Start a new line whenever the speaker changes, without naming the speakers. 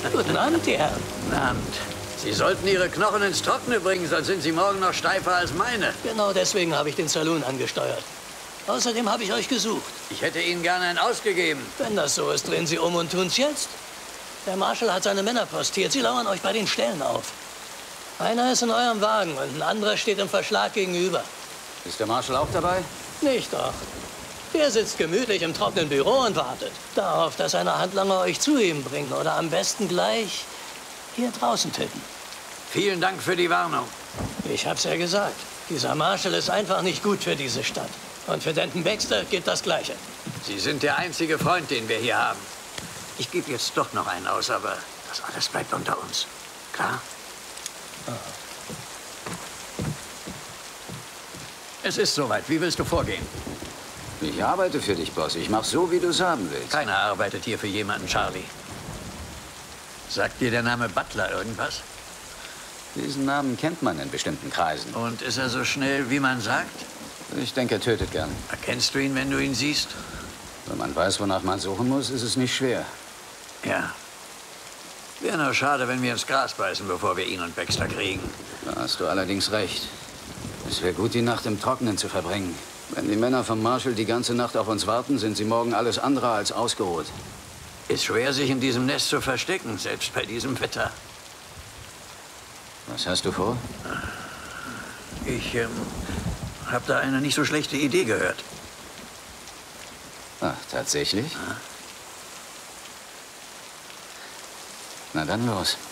Guten Abend, die Herren.
Guten Abend. Sie sollten Ihre Knochen ins Trockene bringen, sonst sind Sie morgen noch steifer als meine.
Genau deswegen habe ich den Saloon angesteuert. Außerdem habe ich euch gesucht.
Ich hätte Ihnen gerne einen ausgegeben.
Wenn das so ist, drehen Sie um und tun's jetzt. Der Marshal hat seine Männer postiert. Sie lauern euch bei den Ställen auf. Einer ist in eurem Wagen und ein anderer steht im Verschlag gegenüber.
Ist der Marshal auch dabei?
Nicht doch. Der sitzt gemütlich im trockenen Büro und wartet darauf, dass seine Handlanger euch zu ihm bringen oder am besten gleich hier draußen töten.
Vielen Dank für die Warnung.
Ich hab's ja gesagt. Dieser Marshal ist einfach nicht gut für diese Stadt. Und für Denton Baxter gilt das Gleiche.
Sie sind der einzige Freund, den wir hier haben. Ich gebe jetzt doch noch einen aus, aber das alles bleibt unter uns. Klar? Es ist soweit. Wie willst du vorgehen?
Ich arbeite für dich, Boss. Ich mach so, wie du es haben willst.
Keiner arbeitet hier für jemanden, Charlie. Sagt dir der Name Butler irgendwas?
Diesen Namen kennt man in bestimmten Kreisen.
Und ist er so schnell, wie man sagt?
Ich denke, er tötet gern.
Erkennst du ihn, wenn du ihn siehst?
Wenn man weiß, wonach man suchen muss, ist es nicht schwer.
Ja. Wäre nur schade, wenn wir ins Gras beißen, bevor wir ihn und Baxter kriegen.
Da hast du allerdings recht. Es wäre gut, die Nacht im Trockenen zu verbringen. Wenn die Männer vom Marshal die ganze Nacht auf uns warten, sind sie morgen alles andere als ausgeruht.
Ist schwer, sich in diesem Nest zu verstecken, selbst bei diesem Wetter.
Was hast du vor?
Ich habe da eine nicht so schlechte Idee gehört.
Ach, tatsächlich? Na dann los.